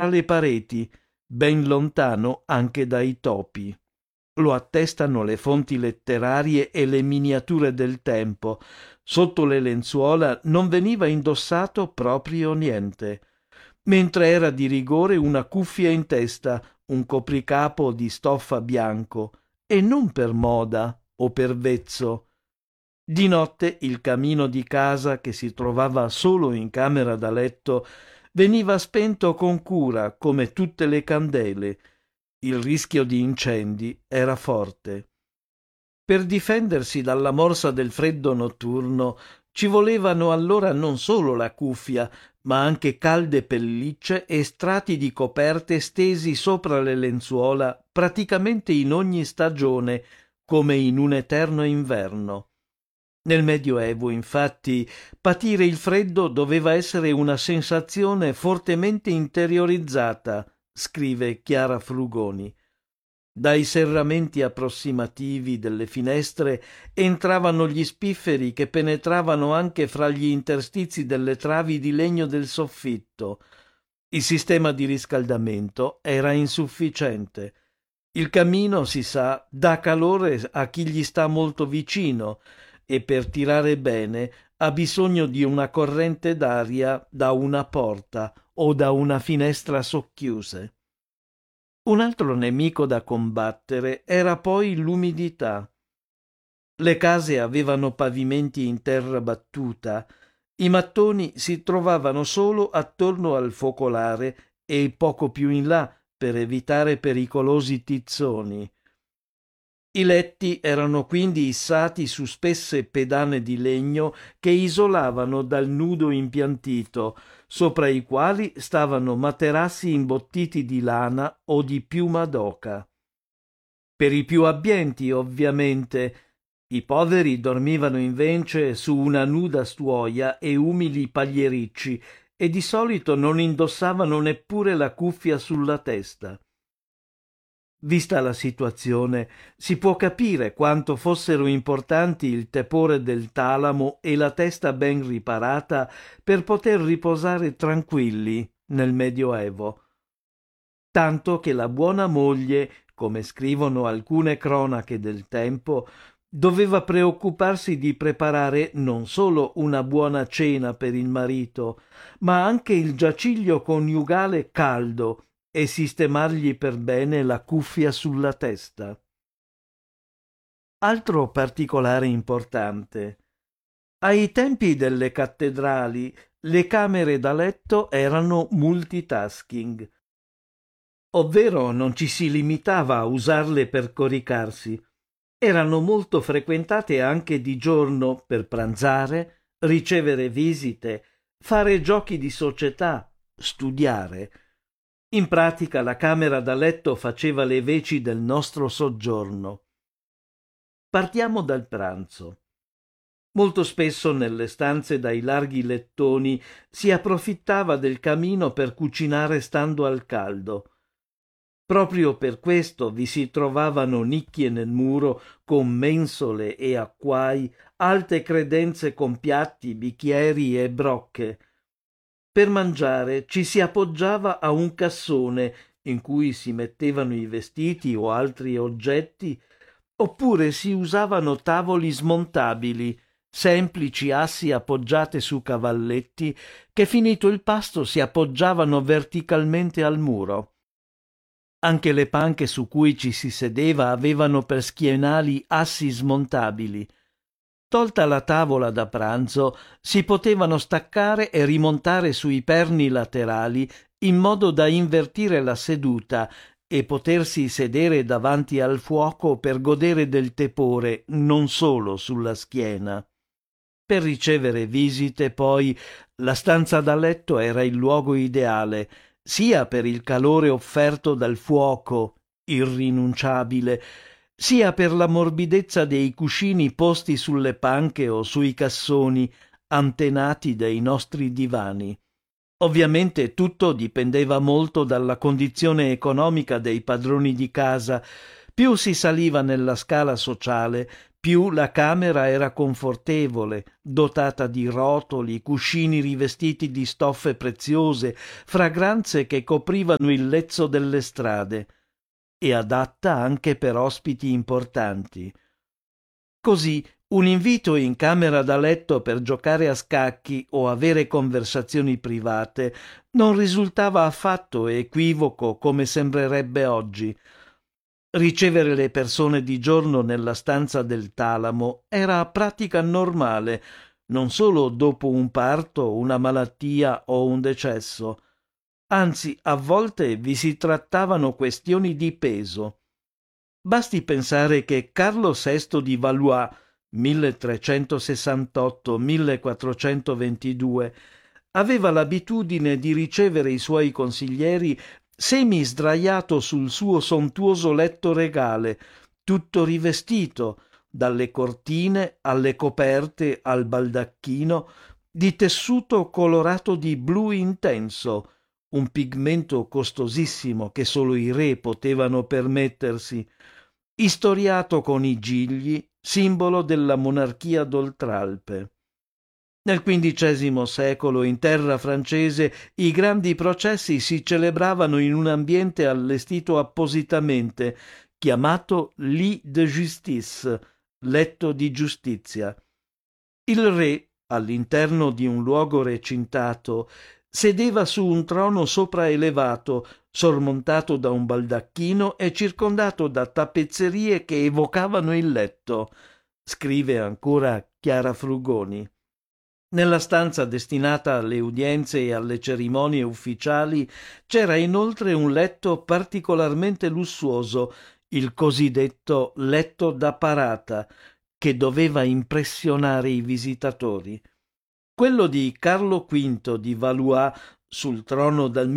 le pareti, ben lontano anche dai topi. Lo attestano le fonti letterarie e le miniature del tempo. Sotto le lenzuola non veniva indossato proprio niente, mentre era di rigore una cuffia in testa, un copricapo di stoffa bianco, e non per moda o per vezzo. Di notte il camino di casa, che si trovava solo in camera da letto, veniva spento con cura come tutte le candele. Il rischio di incendi era forte. Per difendersi dalla morsa del freddo notturno ci volevano allora non solo la cuffia, ma anche calde pellicce e strati di coperte stesi sopra le lenzuola praticamente in ogni stagione, come in un eterno inverno. Nel Medioevo, infatti, patire il freddo doveva essere una sensazione fortemente interiorizzata, scrive Chiara Frugoni. Dai serramenti approssimativi delle finestre entravano gli spifferi che penetravano anche fra gli interstizi delle travi di legno del soffitto. Il sistema di riscaldamento era insufficiente. Il camino, si sa, dà calore a chi gli sta molto vicino, e per tirare bene ha bisogno di una corrente d'aria da una porta o da una finestra socchiuse. Un altro nemico da combattere era poi l'umidità. Le case avevano pavimenti in terra battuta, i mattoni si trovavano solo attorno al focolare e poco più in là per evitare pericolosi tizzoni. I letti erano quindi issati su spesse pedane di legno che isolavano dal nudo impiantito, sopra i quali stavano materassi imbottiti di lana o di piuma d'oca. Per i più abbienti, ovviamente, i poveri dormivano invece su una nuda stuoia e umili pagliericci e di solito non indossavano neppure la cuffia sulla testa. Vista la situazione, si può capire quanto fossero importanti il tepore del talamo e la testa ben riparata per poter riposare tranquilli nel Medioevo. Tanto che la buona moglie, come scrivono alcune cronache del tempo, doveva preoccuparsi di preparare non solo una buona cena per il marito, ma anche il giaciglio coniugale caldo e sistemargli per bene la cuffia sulla testa. Altro particolare importante. Ai tempi delle cattedrali le camere da letto erano multitasking, ovvero non ci si limitava a usarle per coricarsi. Erano molto frequentate anche di giorno per pranzare, ricevere visite, fare giochi di società, studiare. In pratica la camera da letto faceva le veci del nostro soggiorno. Partiamo dal pranzo. Molto spesso nelle stanze dai larghi lettoni si approfittava del camino per cucinare stando al caldo. Proprio per questo vi si trovavano nicchie nel muro con mensole e acquai, alte credenze con piatti, bicchieri e brocche. Per mangiare ci si appoggiava a un cassone in cui si mettevano i vestiti o altri oggetti, oppure si usavano tavoli smontabili, semplici assi appoggiate su cavalletti che finito il pasto si appoggiavano verticalmente al muro. Anche le panche su cui ci si sedeva avevano per schienali assi smontabili. Tolta la tavola da pranzo, si potevano staccare e rimontare sui perni laterali in modo da invertire la seduta e potersi sedere davanti al fuoco per godere del tepore non solo sulla schiena. Per ricevere visite, poi, la stanza da letto era il luogo ideale, sia per il calore offerto dal fuoco, irrinunciabile, sia per la morbidezza dei cuscini posti sulle panche o sui cassoni, antenati dei nostri divani. Ovviamente tutto dipendeva molto dalla condizione economica dei padroni di casa. Più si saliva nella scala sociale, più la camera era confortevole, dotata di rotoli, cuscini rivestiti di stoffe preziose, fragranze che coprivano il lezzo delle strade, e adatta anche per ospiti importanti. Così un invito in camera da letto per giocare a scacchi o avere conversazioni private non risultava affatto equivoco come sembrerebbe oggi. Ricevere le persone di giorno nella stanza del talamo era pratica normale, non solo dopo un parto, una malattia o un decesso. Anzi, a volte vi si trattavano questioni di peso. Basti pensare che Carlo VI di Valois, 1368-1422, aveva l'abitudine di ricevere i suoi consiglieri semi sdraiato sul suo sontuoso letto regale, tutto rivestito, dalle cortine alle coperte al baldacchino, di tessuto colorato di blu intenso, un pigmento costosissimo che solo i re potevano permettersi, istoriato con i gigli, simbolo della monarchia d'Oltralpe. Nel XV secolo in terra francese i grandi processi si celebravano in un ambiente allestito appositamente, chiamato lit de justice, letto di giustizia. Il re, all'interno di un luogo recintato, sedeva su un trono sopraelevato, sormontato da un baldacchino e circondato da tappezzerie che evocavano il letto, scrive ancora Chiara Frugoni. Nella stanza destinata alle udienze e alle cerimonie ufficiali c'era inoltre un letto particolarmente lussuoso, il cosiddetto letto da parata, che doveva impressionare i visitatori. Quello di Carlo V di Valois, sul trono dal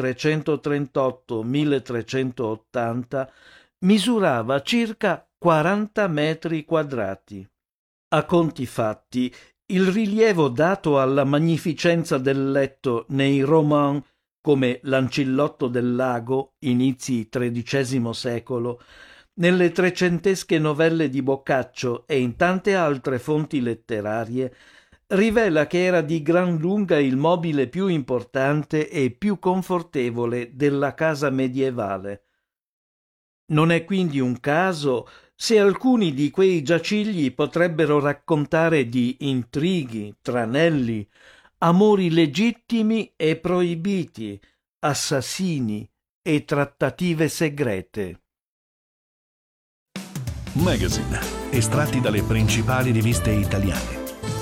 1338-1380, misurava circa 40 metri quadrati. A conti fatti, il rilievo dato alla magnificenza del letto nei roman come L'ancillotto del lago, inizi XIII secolo, nelle trecentesche novelle di Boccaccio e in tante altre fonti letterarie, rivela che era di gran lunga il mobile più importante e più confortevole della casa medievale. Non è quindi un caso se alcuni di quei giacigli potrebbero raccontare di intrighi, tranelli, amori legittimi e proibiti, assassini e trattative segrete. Magazine, estratti dalle principali riviste italiane.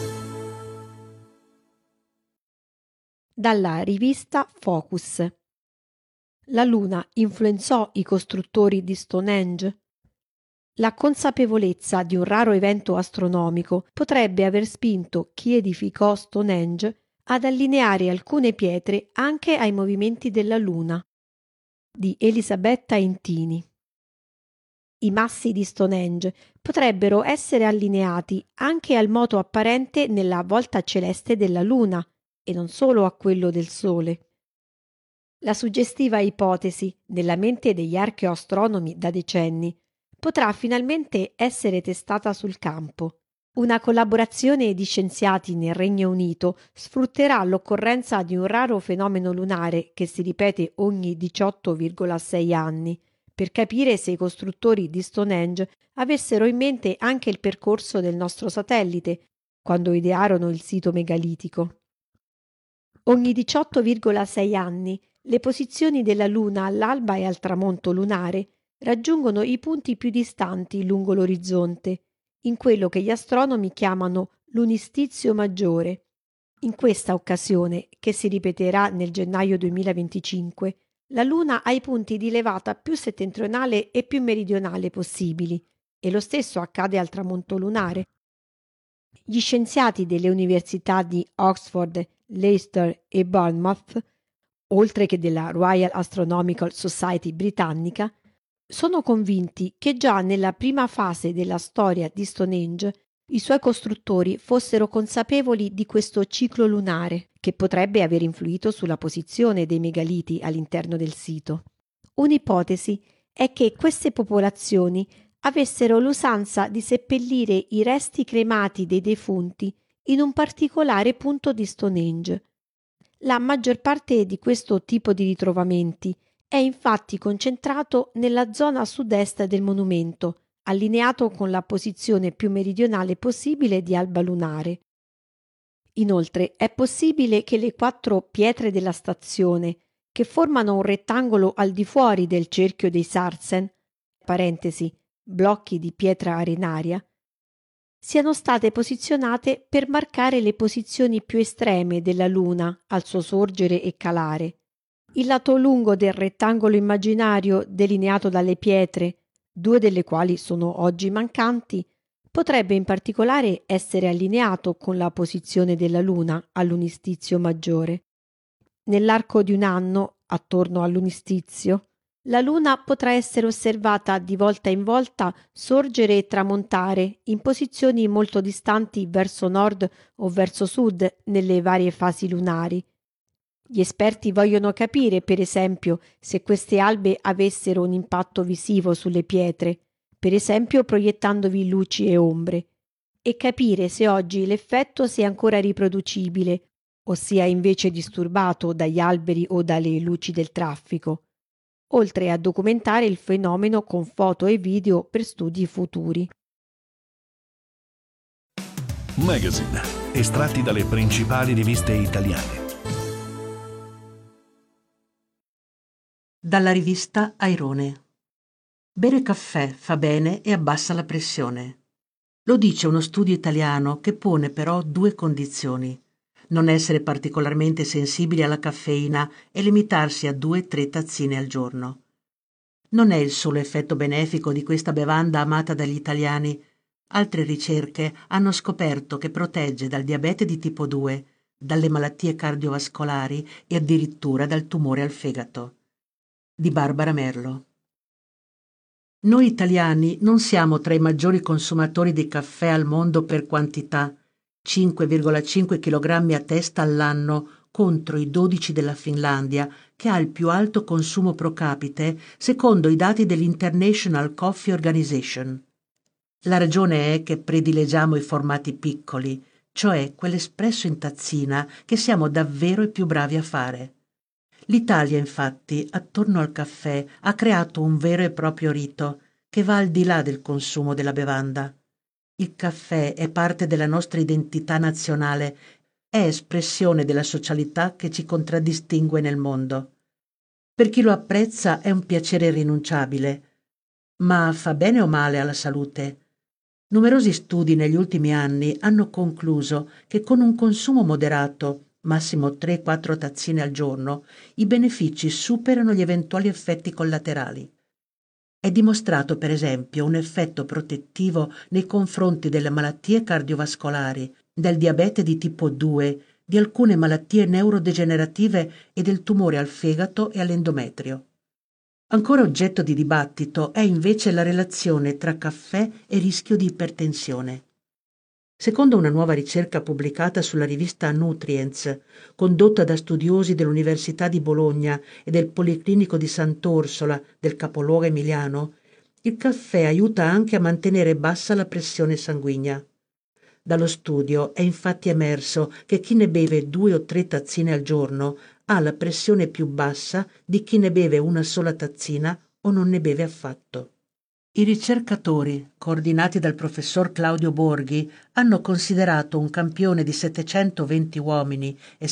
Dalla rivista Focus. La Luna influenzò i costruttori di Stonehenge? La consapevolezza di un raro evento astronomico potrebbe aver spinto chi edificò Stonehenge ad allineare alcune pietre anche ai movimenti della Luna. Di Elisabetta Intini. I massi di Stonehenge potrebbero essere allineati anche al moto apparente nella volta celeste della Luna e non solo a quello del Sole. La suggestiva ipotesi, nella mente degli archeoastronomi da decenni, potrà finalmente essere testata sul campo. Una collaborazione di scienziati nel Regno Unito sfrutterà l'occorrenza di un raro fenomeno lunare che si ripete ogni 18,6 anni per capire se i costruttori di Stonehenge avessero in mente anche il percorso del nostro satellite quando idearono il sito megalitico. Ogni 18,6 anni le posizioni della Luna all'alba e al tramonto lunare raggiungono i punti più distanti lungo l'orizzonte, in quello che gli astronomi chiamano l'unistizio maggiore. In questa occasione, che si ripeterà nel gennaio 2025, la Luna ha i punti di levata più settentrionale e più meridionale possibili, e lo stesso accade al tramonto lunare. Gli scienziati delle università di Oxford, Leicester e Bournemouth, oltre che della Royal Astronomical Society britannica, sono convinti che già nella prima fase della storia di Stonehenge i suoi costruttori fossero consapevoli di questo ciclo lunare che potrebbe aver influito sulla posizione dei megaliti all'interno del sito. Un'ipotesi è che queste popolazioni avessero l'usanza di seppellire i resti cremati dei defunti in un particolare punto di Stonehenge. La maggior parte di questo tipo di ritrovamenti è infatti concentrato nella zona sud-est del monumento, allineato con la posizione più meridionale possibile di alba lunare. Inoltre è possibile che le 4 pietre della stazione, che formano un rettangolo al di fuori del cerchio dei Sarsen, parentesi, blocchi di pietra arenaria, siano state posizionate per marcare le posizioni più estreme della Luna al suo sorgere e calare. Il lato lungo del rettangolo immaginario delineato dalle pietre, 2 delle quali sono oggi mancanti, potrebbe in particolare essere allineato con la posizione della Luna all'unistizio maggiore. Nell'arco di un anno, attorno all'unistizio, la Luna potrà essere osservata di volta in volta sorgere e tramontare in posizioni molto distanti verso nord o verso sud nelle varie fasi lunari. Gli esperti vogliono capire, per esempio, se queste albe avessero un impatto visivo sulle pietre, per esempio proiettandovi luci e ombre, e capire se oggi l'effetto sia ancora riproducibile o sia invece disturbato dagli alberi o dalle luci del traffico, oltre a documentare il fenomeno con foto e video per studi futuri. Magazine, estratti dalle principali riviste italiane. Dalla rivista Airone. Bere caffè fa bene e abbassa la pressione. Lo dice uno studio italiano che pone però 2 condizioni: non essere particolarmente sensibili alla caffeina e limitarsi a 2-3 tazzine al giorno. Non è il solo effetto benefico di questa bevanda amata dagli italiani. Altre ricerche hanno scoperto che protegge dal diabete di tipo 2, dalle malattie cardiovascolari e addirittura dal tumore al fegato. Di Barbara Merlo. Noi italiani non siamo tra i maggiori consumatori di caffè al mondo per quantità, 5,5 kg a testa all'anno contro i 12 della Finlandia, che ha il più alto consumo pro capite secondo i dati dell'International Coffee Organization. La ragione è che predilegiamo i formati piccoli, cioè quell'espresso in tazzina che siamo davvero i più bravi a fare. L'Italia, infatti, attorno al caffè ha creato un vero e proprio rito che va al di là del consumo della bevanda. Il caffè è parte della nostra identità nazionale, è espressione della socialità che ci contraddistingue nel mondo. Per chi lo apprezza è un piacere irrinunciabile, ma fa bene o male alla salute? Numerosi studi negli ultimi anni hanno concluso che con un consumo moderato, massimo 3-4 tazzine al giorno, i benefici superano gli eventuali effetti collaterali. È dimostrato, per esempio, un effetto protettivo nei confronti delle malattie cardiovascolari, del diabete di tipo 2, di alcune malattie neurodegenerative e del tumore al fegato e all'endometrio. Ancora oggetto di dibattito è invece la relazione tra caffè e rischio di ipertensione. Secondo una nuova ricerca pubblicata sulla rivista Nutrients, condotta da studiosi dell'Università di Bologna e del Policlinico di Sant'Orsola del capoluogo emiliano, il caffè aiuta anche a mantenere bassa la pressione sanguigna. Dallo studio è infatti emerso che chi ne beve 2 o 3 tazzine al giorno ha la pressione più bassa di chi ne beve una sola tazzina o non ne beve affatto. I ricercatori, coordinati dal professor Claudio Borghi, hanno considerato un campione di 720 uomini e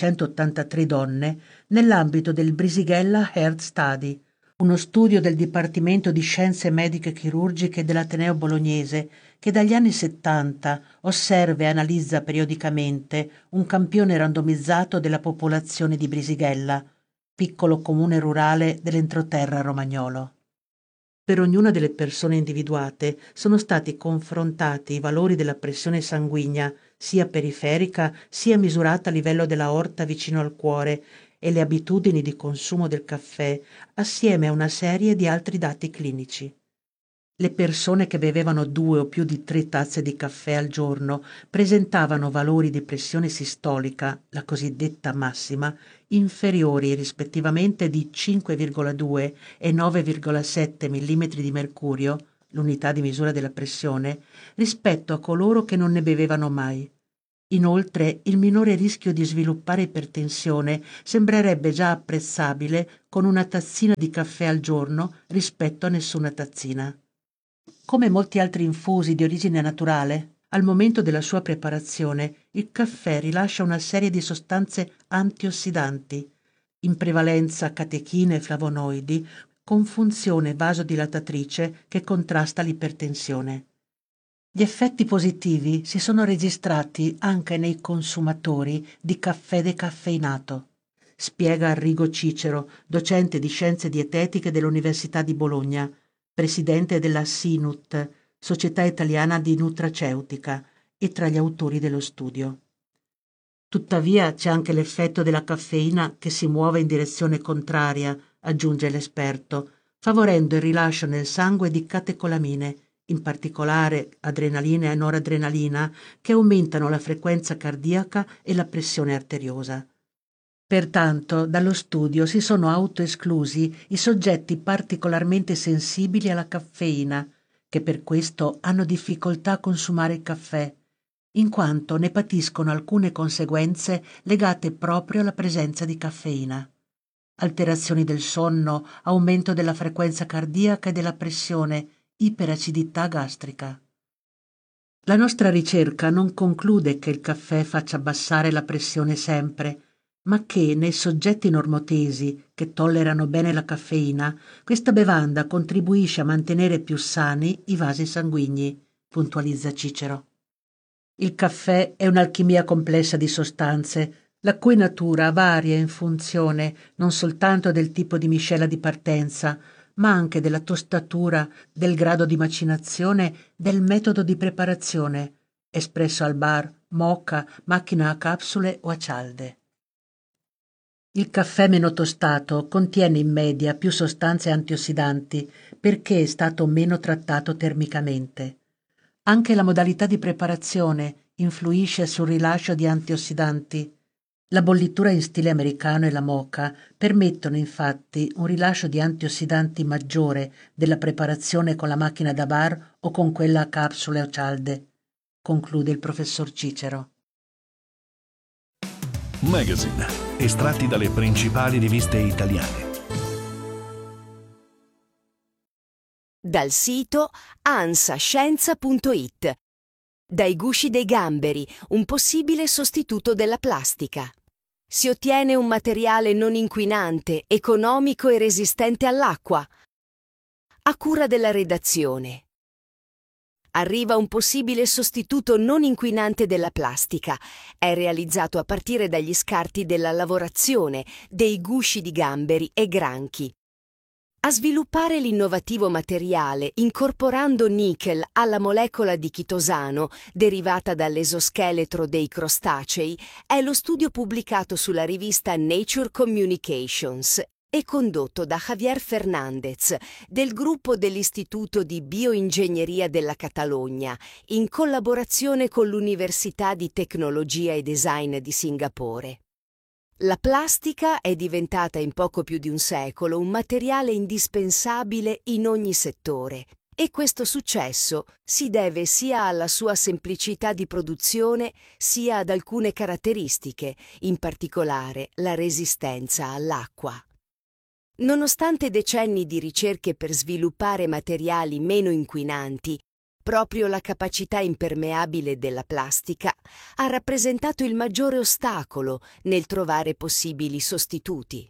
783 donne nell'ambito del Brisighella Heart Study, uno studio del Dipartimento di Scienze Mediche Chirurgiche dell'Ateneo Bolognese che dagli anni 70 osserva e analizza periodicamente un campione randomizzato della popolazione di Brisighella, piccolo comune rurale dell'entroterra romagnolo. Per ognuna delle persone individuate sono stati confrontati i valori della pressione sanguigna, sia periferica sia misurata a livello della aorta vicino al cuore, e le abitudini di consumo del caffè, assieme a una serie di altri dati clinici. Le persone che bevevano 2 o più di 3 tazze di caffè al giorno presentavano valori di pressione sistolica, la cosiddetta massima, inferiori rispettivamente di 5,2 e 9,7 mm di mercurio, l'unità di misura della pressione, rispetto a coloro che non ne bevevano mai. Inoltre, il minore rischio di sviluppare ipertensione sembrerebbe già apprezzabile con una tazzina di caffè al giorno rispetto a nessuna tazzina. Come molti altri infusi di origine naturale, al momento della sua preparazione il caffè rilascia una serie di sostanze antiossidanti, in prevalenza catechine e flavonoidi, con funzione vasodilatatrice che contrasta l'ipertensione. Gli effetti positivi si sono registrati anche nei consumatori di caffè decaffeinato, spiega Arrigo Cicero, docente di scienze dietetiche dell'Università di Bologna, presidente della SINUT, Società Italiana di Nutraceutica, e tra gli autori dello studio. Tuttavia c'è anche l'effetto della caffeina che si muove in direzione contraria, aggiunge l'esperto, favorendo il rilascio nel sangue di catecolamine, in particolare adrenalina e noradrenalina, che aumentano la frequenza cardiaca e la pressione arteriosa. Pertanto, dallo studio si sono autoesclusi i soggetti particolarmente sensibili alla caffeina, che per questo hanno difficoltà a consumare il caffè, in quanto ne patiscono alcune conseguenze legate proprio alla presenza di caffeina. Alterazioni del sonno, aumento della frequenza cardiaca e della pressione, iperacidità gastrica. La nostra ricerca non conclude che il caffè faccia abbassare la pressione sempre, ma che nei soggetti normotesi che tollerano bene la caffeina, questa bevanda contribuisce a mantenere più sani i vasi sanguigni, puntualizza Cicero. Il caffè è un'alchimia complessa di sostanze, la cui natura varia in funzione non soltanto del tipo di miscela di partenza, ma anche della tostatura, del grado di macinazione, del metodo di preparazione, espresso al bar, moka, macchina a capsule o a cialde. Il caffè meno tostato contiene in media più sostanze antiossidanti perché è stato meno trattato termicamente. Anche la modalità di preparazione influisce sul rilascio di antiossidanti. La bollitura in stile americano e la moka permettono infatti un rilascio di antiossidanti maggiore della preparazione con la macchina da bar o con quella a capsule o cialde, conclude il professor Cicero. Magazine, estratti dalle principali riviste italiane. Dal sito ansascienza.it. Dai gusci dei gamberi, un possibile sostituto della plastica. Si ottiene un materiale non inquinante, economico e resistente all'acqua. A cura della redazione. Arriva un possibile sostituto non inquinante della plastica. È realizzato a partire dagli scarti della lavorazione dei gusci di gamberi e granchi. A sviluppare l'innovativo materiale incorporando nickel alla molecola di chitosano derivata dall'esoscheletro dei crostacei è lo studio pubblicato sulla rivista Nature Communications e condotto da Javier Fernández del gruppo dell'Istituto di Bioingegneria della Catalogna in collaborazione con l'Università di Tecnologia e Design di Singapore. La plastica è diventata in poco più di un secolo un materiale indispensabile in ogni settore e questo successo si deve sia alla sua semplicità di produzione sia ad alcune caratteristiche, in particolare la resistenza all'acqua. Nonostante decenni di ricerche per sviluppare materiali meno inquinanti, proprio la capacità impermeabile della plastica ha rappresentato il maggiore ostacolo nel trovare possibili sostituti.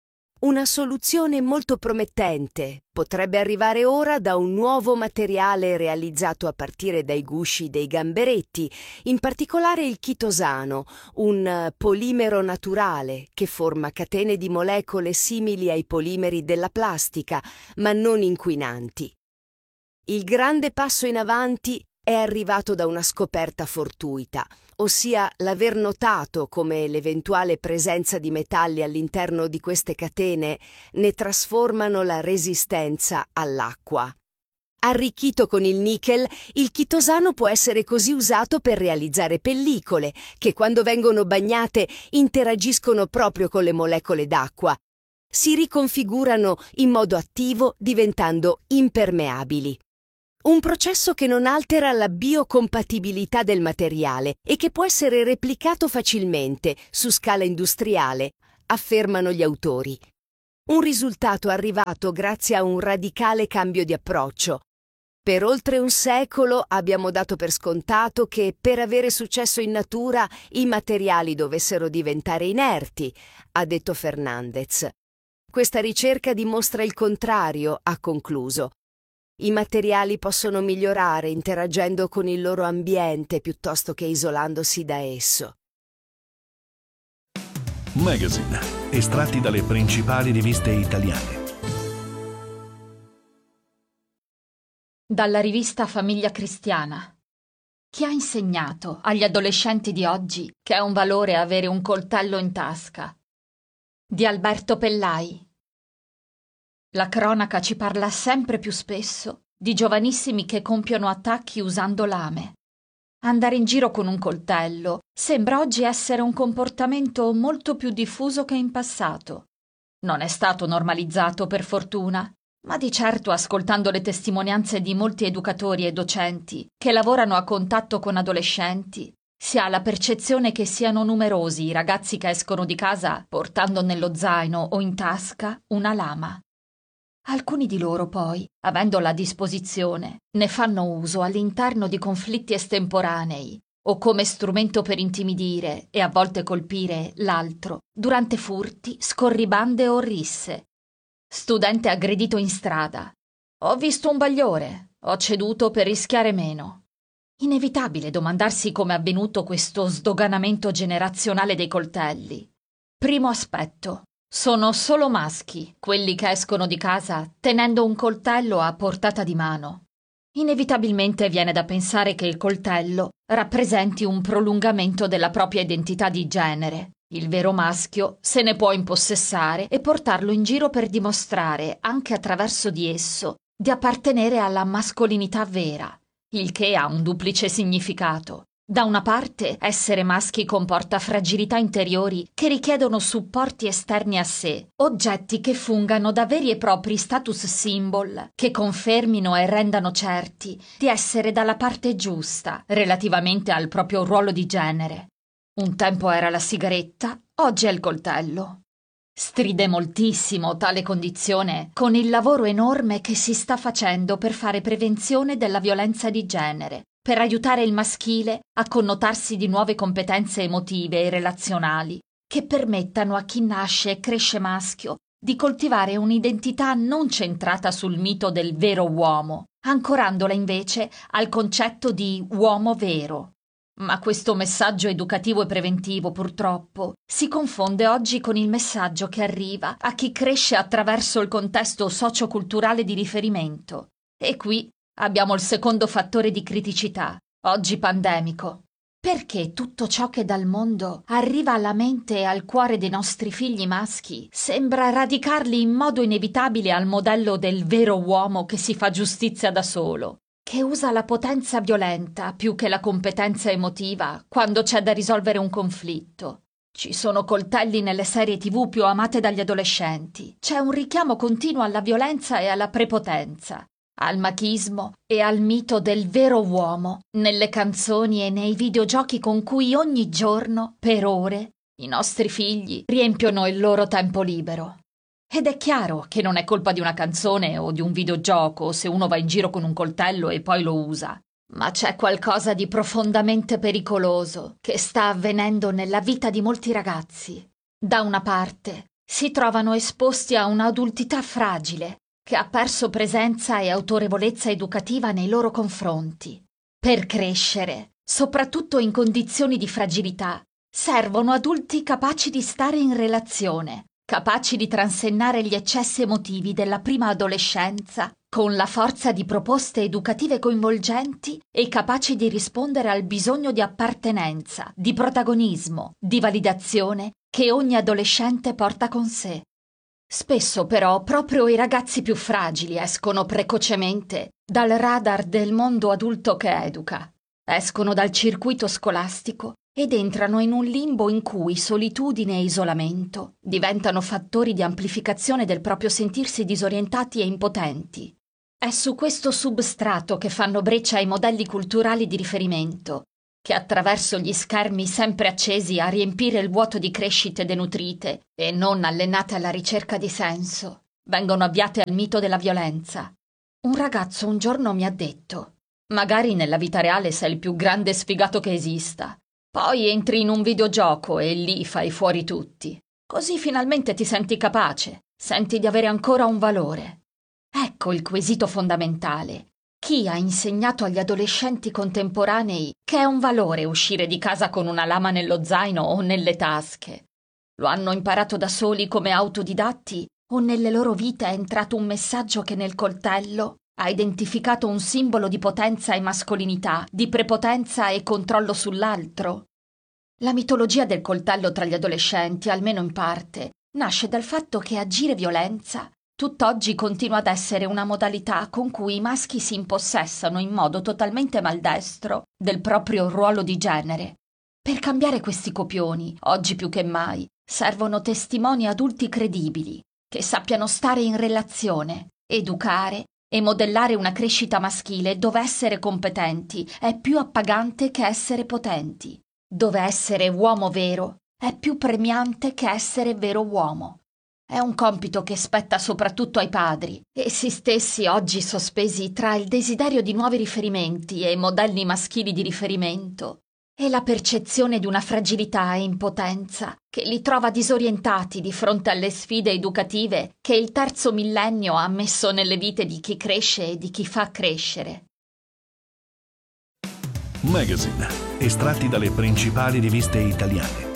Una soluzione molto promettente potrebbe arrivare ora da un nuovo materiale realizzato a partire dai gusci dei gamberetti, in particolare il chitosano, un polimero naturale che forma catene di molecole simili ai polimeri della plastica, ma non inquinanti. Il grande passo in avanti è arrivato da una scoperta fortuita, ossia l'aver notato come l'eventuale presenza di metalli all'interno di queste catene ne trasformano la resistenza all'acqua. Arricchito con il nickel, il chitosano può essere così usato per realizzare pellicole, che quando vengono bagnate interagiscono proprio con le molecole d'acqua. Si riconfigurano in modo attivo diventando impermeabili. Un processo che non altera la biocompatibilità del materiale e che può essere replicato facilmente su scala industriale, affermano gli autori. Un risultato arrivato grazie a un radicale cambio di approccio. Per oltre un secolo abbiamo dato per scontato che per avere successo in natura i materiali dovessero diventare inerti, ha detto Fernandez. Questa ricerca dimostra il contrario, ha concluso. I materiali possono migliorare interagendo con il loro ambiente piuttosto che isolandosi da esso. Magazine, estratti dalle principali riviste italiane. Dalla rivista Famiglia Cristiana. Chi ha insegnato agli adolescenti di oggi che è un valore avere un coltello in tasca? Di Alberto Pellai. La cronaca ci parla sempre più spesso di giovanissimi che compiono attacchi usando lame. Andare in giro con un coltello sembra oggi essere un comportamento molto più diffuso che in passato. Non è stato normalizzato, per fortuna, ma di certo, ascoltando le testimonianze di molti educatori e docenti che lavorano a contatto con adolescenti, si ha la percezione che siano numerosi i ragazzi che escono di casa portando nello zaino o in tasca una lama. Alcuni di loro poi, avendola a disposizione, ne fanno uso all'interno di conflitti estemporanei o come strumento per intimidire e a volte colpire l'altro durante furti, scorribande o risse. Studente aggredito in strada. Ho visto un bagliore, ho ceduto per rischiare meno. Inevitabile domandarsi come è avvenuto questo sdoganamento generazionale dei coltelli. Primo aspetto. Sono solo maschi quelli che escono di casa tenendo un coltello a portata di mano. Inevitabilmente viene da pensare che il coltello rappresenti un prolungamento della propria identità di genere. Il vero maschio se ne può impossessare e portarlo in giro per dimostrare, anche attraverso di esso, di appartenere alla mascolinità vera, il che ha un duplice significato. Da una parte, essere maschi comporta fragilità interiori che richiedono supporti esterni a sé, oggetti che fungano da veri e propri status symbol, che confermino e rendano certi di essere dalla parte giusta relativamente al proprio ruolo di genere. Un tempo era la sigaretta, oggi è il coltello. Stride moltissimo tale condizione con il lavoro enorme che si sta facendo per fare prevenzione della violenza di genere, per aiutare il maschile a connotarsi di nuove competenze emotive e relazionali che permettano a chi nasce e cresce maschio di coltivare un'identità non centrata sul mito del vero uomo, ancorandola invece al concetto di uomo vero. Ma questo messaggio educativo e preventivo, purtroppo, si confonde oggi con il messaggio che arriva a chi cresce attraverso il contesto socioculturale di riferimento. E qui abbiamo il secondo fattore di criticità, oggi pandemico. Perché tutto ciò che dal mondo arriva alla mente e al cuore dei nostri figli maschi sembra radicarli in modo inevitabile al modello del vero uomo che si fa giustizia da solo, che usa la potenza violenta più che la competenza emotiva quando c'è da risolvere un conflitto. Ci sono coltelli nelle serie TV più amate dagli adolescenti. C'è un richiamo continuo alla violenza e alla prepotenza, al machismo e al mito del vero uomo nelle canzoni e nei videogiochi con cui ogni giorno, per ore, i nostri figli riempiono il loro tempo libero. Ed è chiaro che non è colpa di una canzone o di un videogioco se uno va in giro con un coltello e poi lo usa. Ma c'è qualcosa di profondamente pericoloso che sta avvenendo nella vita di molti ragazzi. Da una parte, si trovano esposti a un'adultità fragile che ha perso presenza e autorevolezza educativa nei loro confronti. Per crescere, soprattutto in condizioni di fragilità, servono adulti capaci di stare in relazione, capaci di transennare gli eccessi emotivi della prima adolescenza con la forza di proposte educative coinvolgenti e capaci di rispondere al bisogno di appartenenza, di protagonismo, di validazione che ogni adolescente porta con sé. Spesso però proprio i ragazzi più fragili escono precocemente dal radar del mondo adulto che educa, escono dal circuito scolastico ed entrano in un limbo in cui solitudine e isolamento diventano fattori di amplificazione del proprio sentirsi disorientati e impotenti. È su questo substrato che fanno breccia i modelli culturali di riferimento, che attraverso gli schermi sempre accesi a riempire il vuoto di crescite denutrite e non allenate alla ricerca di senso, vengono avviate al mito della violenza. Un ragazzo un giorno mi ha detto: magari nella vita reale sei il più grande sfigato che esista, poi entri in un videogioco e lì fai fuori tutti. Così finalmente ti senti capace, senti di avere ancora un valore. Ecco il quesito fondamentale. Chi ha insegnato agli adolescenti contemporanei che è un valore uscire di casa con una lama nello zaino o nelle tasche? Lo hanno imparato da soli come autodidatti o nelle loro vite è entrato un messaggio che nel coltello ha identificato un simbolo di potenza e mascolinità, di prepotenza e controllo sull'altro? La mitologia del coltello tra gli adolescenti, almeno in parte, nasce dal fatto che agire violenza tutt'oggi continua ad essere una modalità con cui i maschi si impossessano in modo totalmente maldestro del proprio ruolo di genere. Per cambiare questi copioni, oggi più che mai, servono testimoni adulti credibili, che sappiano stare in relazione, educare e modellare una crescita maschile dove essere competenti è più appagante che essere potenti, dove essere uomo vero è più premiante che essere vero uomo. È un compito che spetta soprattutto ai padri, essi stessi oggi sospesi tra il desiderio di nuovi riferimenti e modelli maschili di riferimento e la percezione di una fragilità e impotenza che li trova disorientati di fronte alle sfide educative che il terzo millennio ha messo nelle vite di chi cresce e di chi fa crescere. Magazine, estratti dalle principali riviste italiane.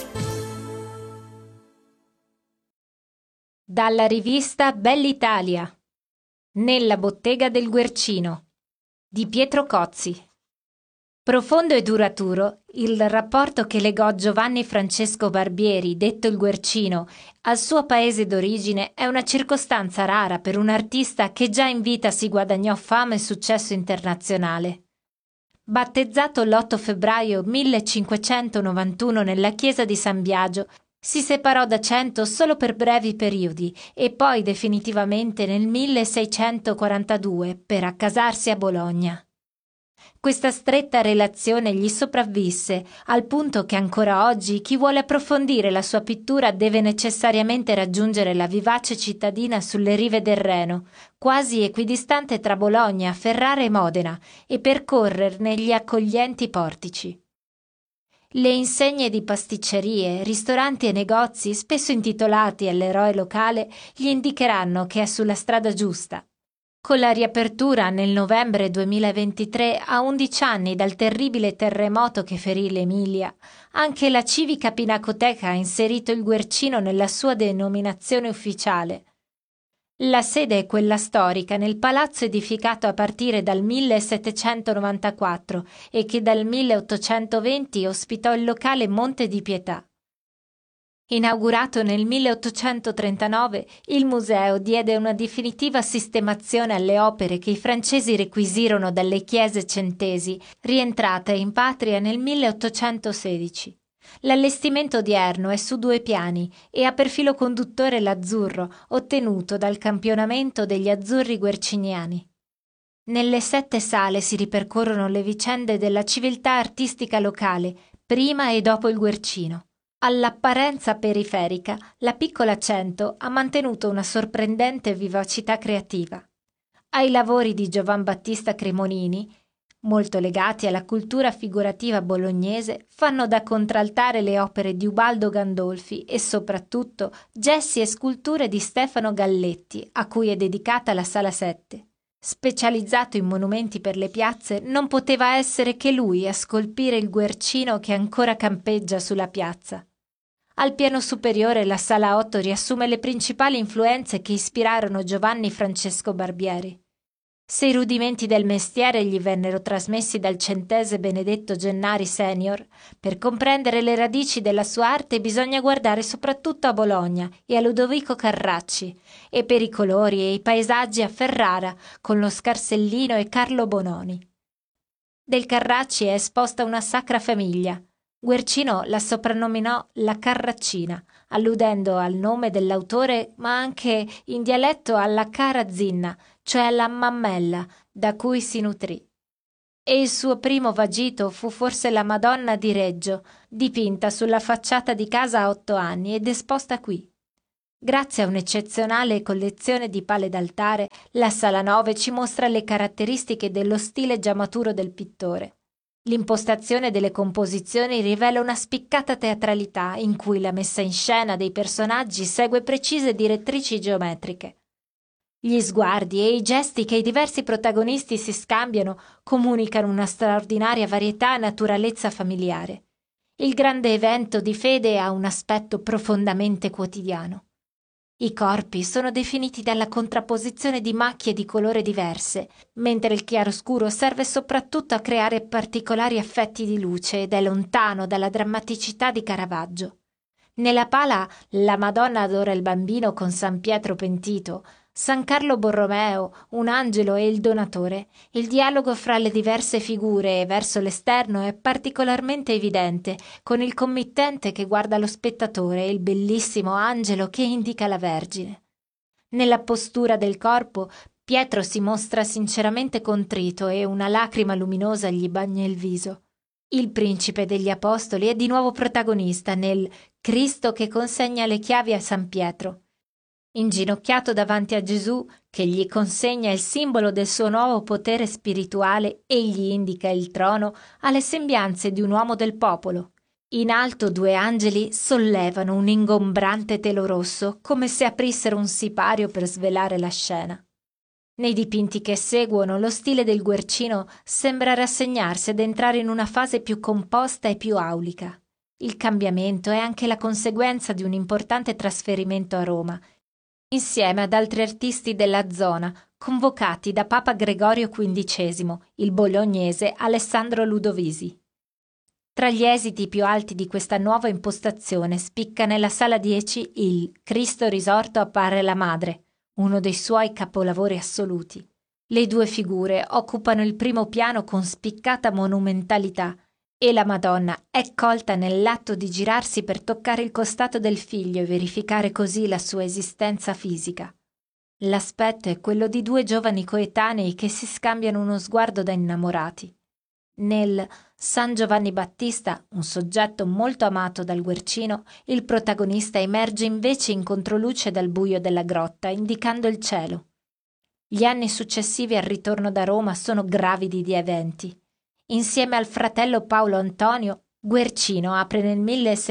Dalla rivista Bell'Italia. Nella bottega del Guercino di Pietro Cozzi. Profondo e duraturo, il rapporto che legò Giovanni Francesco Barbieri, detto il Guercino, al suo paese d'origine è una circostanza rara per un artista che già in vita si guadagnò fama e successo internazionale. Battezzato l'8 febbraio 1591 nella chiesa di San Biagio, si separò da Cento solo per brevi periodi e poi definitivamente nel 1642 per accasarsi a Bologna. Questa stretta relazione gli sopravvisse, al punto che ancora oggi chi vuole approfondire la sua pittura deve necessariamente raggiungere la vivace cittadina sulle rive del Reno, quasi equidistante tra Bologna, Ferrara e Modena, e percorrerne gli accoglienti portici. Le insegne di pasticcerie, ristoranti e negozi, spesso intitolati all'eroe locale, gli indicheranno che è sulla strada giusta. Con la riapertura nel novembre 2023, a 11 anni dal terribile terremoto che ferì l'Emilia, anche la civica Pinacoteca ha inserito il Guercino nella sua denominazione ufficiale. La sede è quella storica nel palazzo edificato a partire dal 1794 e che dal 1820 ospitò il locale Monte di Pietà. Inaugurato nel 1839, il museo diede una definitiva sistemazione alle opere che i francesi requisirono dalle chiese centesi, rientrate in patria nel 1816. L'allestimento odierno è su 2 piani e ha per filo conduttore l'azzurro, ottenuto dal campionamento degli azzurri guerciniani. Nelle 7 sale si ripercorrono le vicende della civiltà artistica locale, prima e dopo il Guercino. All'apparenza periferica, la piccola Cento ha mantenuto una sorprendente vivacità creativa. Ai lavori di Giovan Battista Cremonini, molto legati alla cultura figurativa bolognese, fanno da contraltare le opere di Ubaldo Gandolfi e soprattutto gessi e sculture di Stefano Galletti, a cui è dedicata la Sala 7. Specializzato in monumenti per le piazze, non poteva essere che lui a scolpire il Guercino che ancora campeggia sulla piazza. Al piano superiore la Sala 8 riassume le principali influenze che ispirarono Giovanni Francesco Barbieri. Se i rudimenti del mestiere gli vennero trasmessi dal centese Benedetto Gennari senior, per comprendere le radici della sua arte bisogna guardare soprattutto a Bologna e a Ludovico Carracci, e per i colori e i paesaggi a Ferrara con lo Scarsellino e Carlo Bononi. Del Carracci è esposta una Sacra Famiglia. Guercino la soprannominò la Carraccina, alludendo al nome dell'autore ma anche in dialetto alla cara zinna, cioè alla mammella, da cui si nutrì. E il suo primo vagito fu forse la Madonna di Reggio, dipinta sulla facciata di casa a 8 anni ed esposta qui. Grazie a un'eccezionale collezione di pale d'altare, la Sala 9 ci mostra le caratteristiche dello stile già maturo del pittore. L'impostazione delle composizioni rivela una spiccata teatralità in cui la messa in scena dei personaggi segue precise direttrici geometriche. Gli sguardi e i gesti che i diversi protagonisti si scambiano comunicano una straordinaria varietà e naturalezza familiare. Il grande evento di fede ha un aspetto profondamente quotidiano. I corpi sono definiti dalla contrapposizione di macchie di colore diverse, mentre il chiaroscuro serve soprattutto a creare particolari effetti di luce ed è lontano dalla drammaticità di Caravaggio. Nella pala la Madonna adora il bambino con San Pietro pentito, San Carlo Borromeo, un angelo e il donatore. Il dialogo fra le diverse figure verso l'esterno è particolarmente evidente, con il committente che guarda lo spettatore e il bellissimo angelo che indica la Vergine. Nella postura del corpo, Pietro si mostra sinceramente contrito e una lacrima luminosa gli bagna il viso. Il principe degli apostoli è di nuovo protagonista nel Cristo che consegna le chiavi a San Pietro. Inginocchiato davanti a Gesù, che gli consegna il simbolo del suo nuovo potere spirituale e gli indica il trono, ha le sembianze di un uomo del popolo. In alto 2 angeli sollevano un ingombrante telo rosso, come se aprissero un sipario per svelare la scena. Nei dipinti che seguono, lo stile del Guercino sembra rassegnarsi ed entrare in una fase più composta e più aulica. Il cambiamento è anche la conseguenza di un importante trasferimento a Roma, insieme ad altri artisti della zona, convocati da Papa Gregorio XV, il bolognese Alessandro Ludovisi. Tra gli esiti più alti di questa nuova impostazione spicca nella Sala 10 il Cristo risorto appare la Madre, uno dei suoi capolavori assoluti. Le 2 figure occupano il primo piano con spiccata monumentalità e la Madonna è colta nell'atto di girarsi per toccare il costato del figlio e verificare così la sua esistenza fisica. L'aspetto è quello di 2 giovani coetanei che si scambiano uno sguardo da innamorati. Nel San Giovanni Battista, un soggetto molto amato dal Guercino, il protagonista emerge invece in controluce dal buio della grotta, indicando il cielo. Gli anni successivi al ritorno da Roma sono gravidi di eventi. Insieme al fratello Paolo Antonio, Guercino apre nel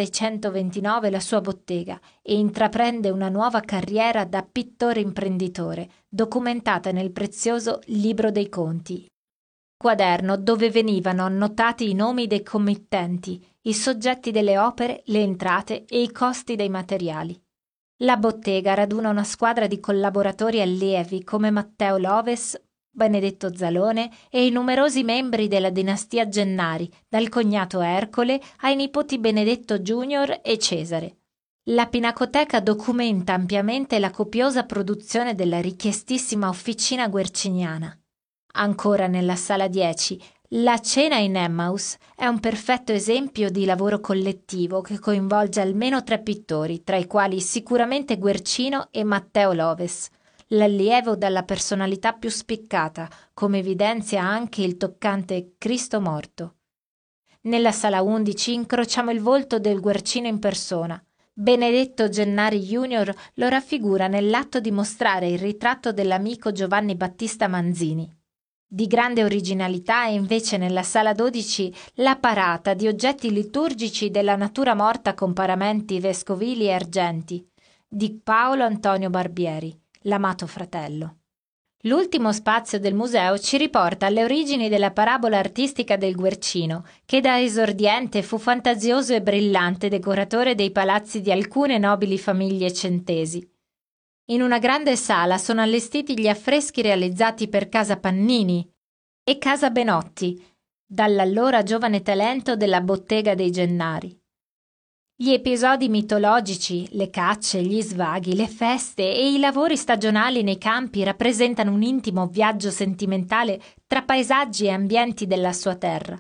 1629 la sua bottega e intraprende una nuova carriera da pittore imprenditore, documentata nel prezioso Libro dei Conti, quaderno dove venivano annotati i nomi dei committenti, i soggetti delle opere, le entrate e i costi dei materiali. La bottega raduna una squadra di collaboratori allievi come Matteo Loves, Benedetto Zalone e i numerosi membri della dinastia Gennari, dal cognato Ercole ai nipoti Benedetto Junior e Cesare. La Pinacoteca documenta ampiamente la copiosa produzione della richiestissima officina guerciniana. Ancora nella Sala 10, la Cena in Emmaus è un perfetto esempio di lavoro collettivo che coinvolge almeno 3 pittori, tra i quali sicuramente Guercino e Matteo Loves, l'allievo dalla personalità più spiccata, come evidenzia anche il toccante Cristo morto. Nella Sala 11 incrociamo il volto del Guercino in persona. Benedetto Gennari Junior lo raffigura nell'atto di mostrare il ritratto dell'amico Giovanni Battista Manzini. Di grande originalità è invece nella Sala 12 la parata di oggetti liturgici della natura morta con paramenti vescovili e argenti, di Paolo Antonio Barbieri, l'amato fratello. L'ultimo spazio del museo ci riporta alle origini della parabola artistica del Guercino, che da esordiente fu fantasioso e brillante decoratore dei palazzi di alcune nobili famiglie centesi. In una grande sala sono allestiti gli affreschi realizzati per Casa Pannini e Casa Benotti, dall'allora giovane talento della bottega dei Gennari. Gli episodi mitologici, le cacce, gli svaghi, le feste e i lavori stagionali nei campi rappresentano un intimo viaggio sentimentale tra paesaggi e ambienti della sua terra.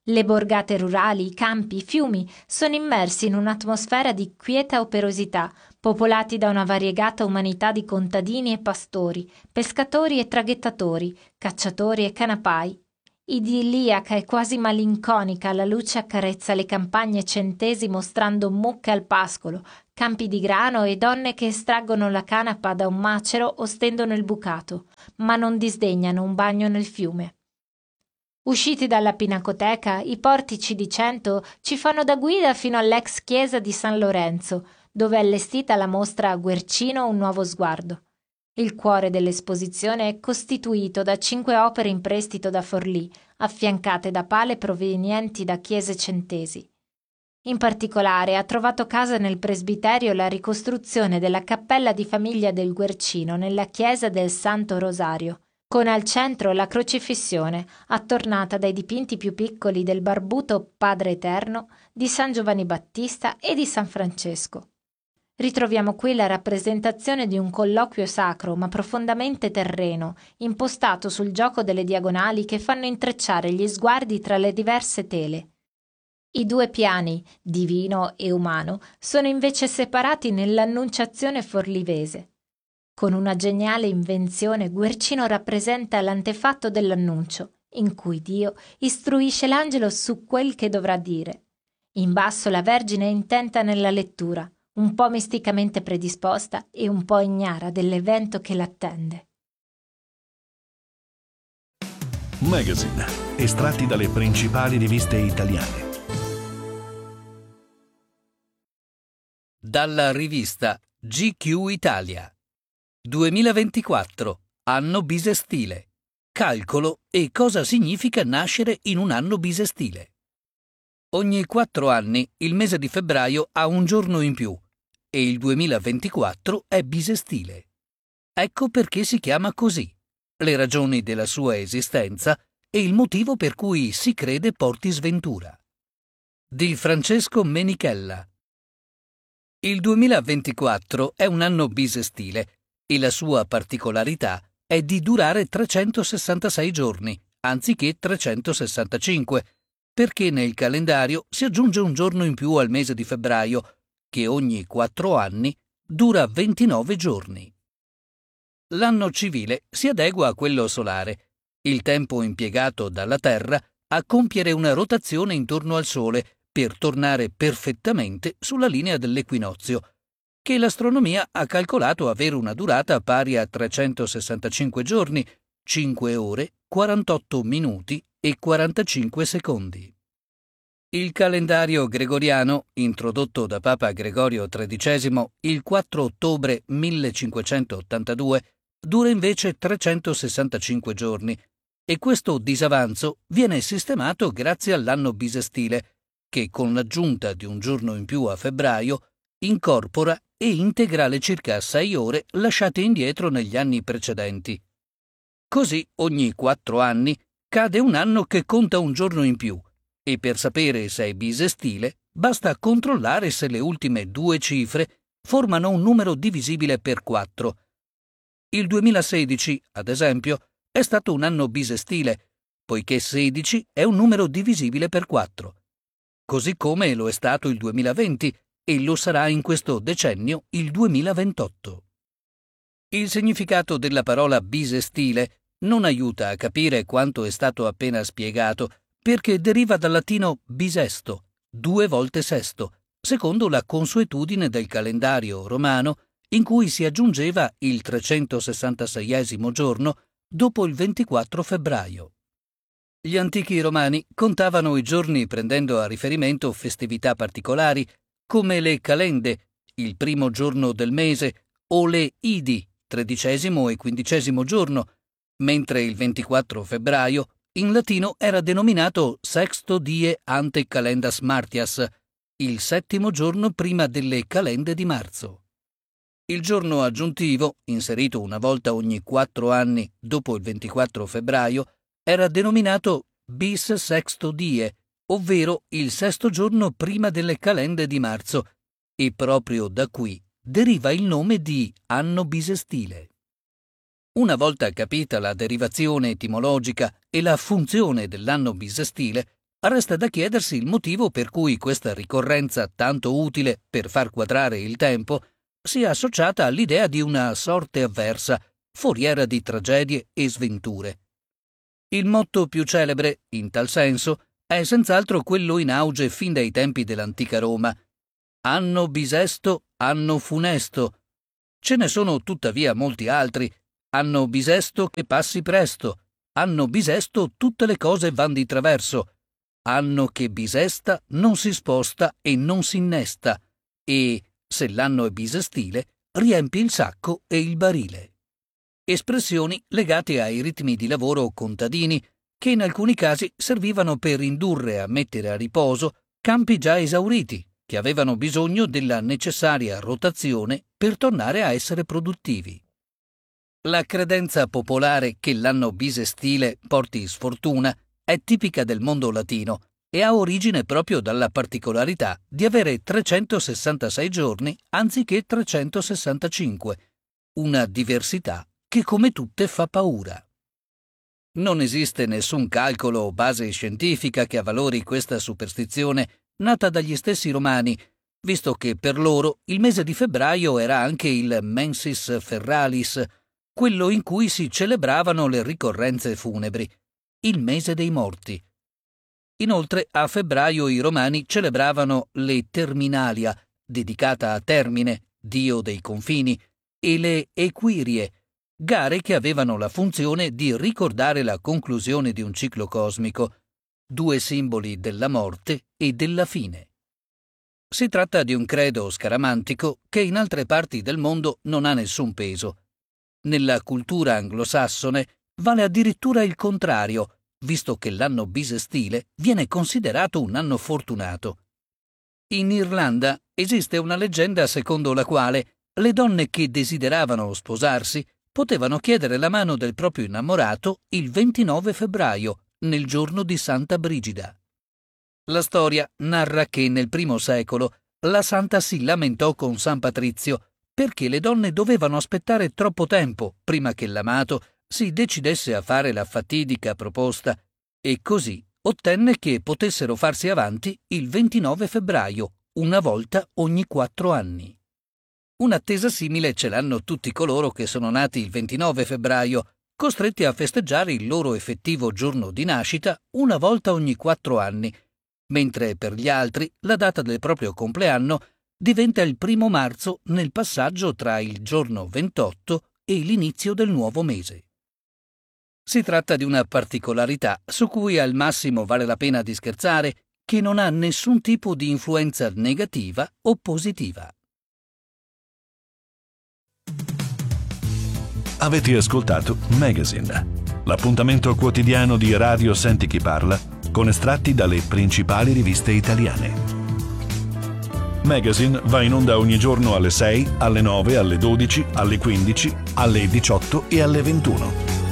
Le borgate rurali, i campi, i fiumi sono immersi in un'atmosfera di quieta operosità, popolati da una variegata umanità di contadini e pastori, pescatori e traghettatori, cacciatori e canapai. Idilliaca e quasi malinconica, la luce accarezza le campagne centesi mostrando mucche al pascolo, campi di grano e donne che estraggono la canapa da un macero o stendono il bucato, ma non disdegnano un bagno nel fiume. Usciti dalla pinacoteca, i portici di Cento ci fanno da guida fino all'ex chiesa di San Lorenzo, dove è allestita la mostra Guercino un nuovo sguardo. Il cuore dell'esposizione è costituito da 5 opere in prestito da Forlì, affiancate da pale provenienti da chiese centesi. In particolare ha trovato casa nel presbiterio la ricostruzione della cappella di famiglia del Guercino nella chiesa del Santo Rosario, con al centro la crocifissione, attornata dai dipinti più piccoli del barbuto Padre Eterno, di San Giovanni Battista e di San Francesco. Ritroviamo qui la rappresentazione di un colloquio sacro ma profondamente terreno, impostato sul gioco delle diagonali che fanno intrecciare gli sguardi tra le diverse tele. I 2 piani, divino e umano, sono invece separati nell'Annunciazione forlivese. Con una geniale invenzione, Guercino rappresenta l'antefatto dell'annuncio, in cui Dio istruisce l'angelo su quel che dovrà dire. In basso la Vergine è intenta nella lettura, un po' misticamente predisposta e un po' ignara dell'evento che l'attende. Magazine, estratti dalle principali riviste italiane. Dalla rivista GQ Italia. 2024, anno bisestile. Calcolo e cosa significa nascere in un anno bisestile. Ogni 4 anni il mese di febbraio ha un giorno in più e il 2024 è bisestile. Ecco perché si chiama così, le ragioni della sua esistenza e il motivo per cui si crede porti sventura. Di Francesco Menichella. Il 2024 è un anno bisestile e la sua particolarità è di durare 366 giorni, anziché 365, perché nel calendario si aggiunge un giorno in più al mese di febbraio, che ogni 4 anni dura 29 giorni. L'anno civile si adegua a quello solare, il tempo impiegato dalla Terra a compiere una rotazione intorno al Sole per tornare perfettamente sulla linea dell'equinozio, che l'astronomia ha calcolato avere una durata pari a 365 giorni, 5 ore, 48 minuti e 45 secondi. Il calendario gregoriano, introdotto da Papa Gregorio XIII il 4 ottobre 1582, dura invece 365 giorni e questo disavanzo viene sistemato grazie all'anno bisestile, che con l'aggiunta di un giorno in più a febbraio incorpora e integra le circa 6 ore lasciate indietro negli anni precedenti. Così ogni 4 anni cade un anno che conta un giorno in più e per sapere se è bisestile basta controllare se le ultime 2 cifre formano un numero divisibile per 4. Il 2016, ad esempio, è stato un anno bisestile, poiché 16 è un numero divisibile per 4. Così come lo è stato il 2020 e lo sarà in questo decennio il 2028. Il significato della parola bisestile non aiuta a capire quanto è stato appena spiegato, perché deriva dal latino bisesto, 2 volte sesto, secondo la consuetudine del calendario romano in cui si aggiungeva il 366esimo giorno dopo il 24 febbraio. Gli antichi romani contavano i giorni prendendo a riferimento festività particolari, come le calende, il primo giorno del mese, o le idi, 13° e 15° giorno, mentre il 24 febbraio in latino era denominato sexto die ante calendas martias, il 7° giorno prima delle calende di marzo. Il giorno aggiuntivo, inserito una volta ogni 4 anni dopo il 24 febbraio, era denominato bis sexto die, ovvero il 6° giorno prima delle calende di marzo, e proprio da qui deriva il nome di anno bisestile. Una volta capita la derivazione etimologica e la funzione dell'anno bisestile, resta da chiedersi il motivo per cui questa ricorrenza tanto utile per far quadrare il tempo sia associata all'idea di una sorte avversa, foriera di tragedie e sventure. Il motto più celebre, in tal senso, è senz'altro quello in auge fin dai tempi dell'antica Roma: anno bisesto, anno funesto. Ce ne sono tuttavia molti altri: anno bisesto che passi presto, anno bisesto tutte le cose van di traverso, anno che bisesta non si sposta e non si innesta, e, se l'anno è bisestile, riempi il sacco e il barile. Espressioni legate ai ritmi di lavoro contadini che in alcuni casi servivano per indurre a mettere a riposo campi già esauriti, che avevano bisogno della necessaria rotazione per tornare a essere produttivi. La credenza popolare che l'anno bisestile porti sfortuna è tipica del mondo latino e ha origine proprio dalla particolarità di avere 366 giorni anziché 365, una diversità che come tutte fa paura. Non esiste nessun calcolo o base scientifica che avvalori questa superstizione nata dagli stessi romani, visto che per loro il mese di febbraio era anche il mensis ferralis, quello in cui si celebravano le ricorrenze funebri, il mese dei morti. Inoltre a febbraio i romani celebravano le Terminalia, dedicata a Termine, dio dei confini, e le Equirie, gare che avevano la funzione di ricordare la conclusione di un ciclo cosmico, due simboli della morte e della fine. Si tratta di un credo scaramantico che in altre parti del mondo non ha nessun peso. Nella cultura anglosassone vale addirittura il contrario, visto che l'anno bisestile viene considerato un anno fortunato. In Irlanda esiste una leggenda secondo la quale le donne che desideravano sposarsi potevano chiedere la mano del proprio innamorato il 29 febbraio, nel giorno di Santa Brigida. La storia narra che nel I secolo la santa si lamentò con San Patrizio perché le donne dovevano aspettare troppo tempo prima che l'amato si decidesse a fare la fatidica proposta, e così ottenne che potessero farsi avanti il 29 febbraio, una volta ogni 4 anni. Un'attesa simile ce l'hanno tutti coloro che sono nati il 29 febbraio, costretti a festeggiare il loro effettivo giorno di nascita una volta ogni 4 anni, mentre per gli altri la data del proprio compleanno diventa il 1 marzo nel passaggio tra il giorno 28 e l'inizio del nuovo mese. Si tratta di una particolarità su cui al massimo vale la pena di scherzare, che non ha nessun tipo di influenza negativa o positiva. Avete ascoltato Magazine, l'appuntamento quotidiano di Radio Senti Chi Parla con estratti dalle principali riviste italiane. Magazine va in onda ogni giorno alle 6, alle 9, alle 12, alle 15, alle 18 e alle 21.